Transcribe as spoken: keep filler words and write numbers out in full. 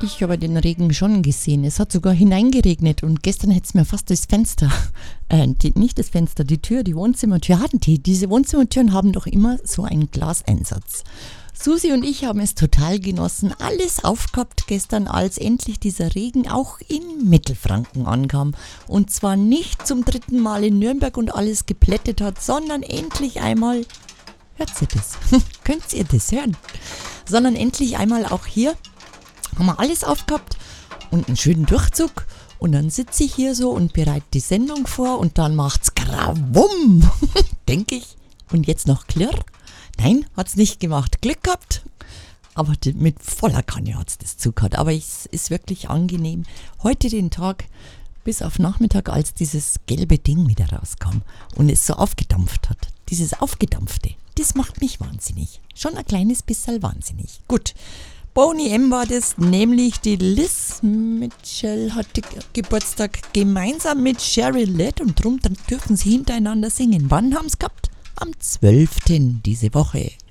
Ich habe den Regen schon gesehen. Es hat sogar hineingeregnet und gestern hätte es mir fast das Fenster, äh, die, nicht das Fenster, die Tür, die Wohnzimmertür hatten die. Diese Wohnzimmertüren haben doch immer so einen Glaseinsatz. Susi und ich haben es total genossen, alles aufgehabt gestern, als endlich dieser Regen auch in Mittelfranken ankam. Und zwar nicht zum dritten Mal in Nürnberg und alles geplättet hat, sondern endlich einmal, hört ihr das? Könnt ihr das hören? Sondern endlich einmal auch hier haben wir alles aufgehabt und einen schönen Durchzug. Und dann sitze ich hier so und bereite die Sendung vor und dann macht's Krawum, denke ich. Und jetzt noch Klirr. Nein, hat's nicht gemacht. Glück gehabt. Aber mit voller Kanne hat's das zugehört. Aber es ist wirklich angenehm. Heute den Tag bis auf Nachmittag, als dieses gelbe Ding wieder rauskam und es so aufgedampft hat. Dieses Aufgedampfte, das macht mich wahnsinnig. Schon ein kleines bisschen wahnsinnig. Gut. Boney M war das, nämlich die Liz Mitchell hatte Geburtstag gemeinsam mit Sheryl Ladd und drum dann dürfen sie hintereinander singen. Wann haben sie gehabt? Am zwölften diese Woche.